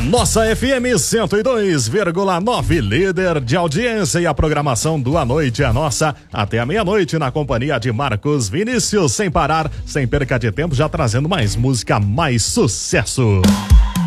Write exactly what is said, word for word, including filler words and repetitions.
Nossa F M cento e dois vírgula nove, líder de audiência, e a programação do A Noite é nossa até a meia-noite, na companhia de Marcos Vinícius, sem parar, sem perca de tempo, já trazendo mais música, mais sucesso.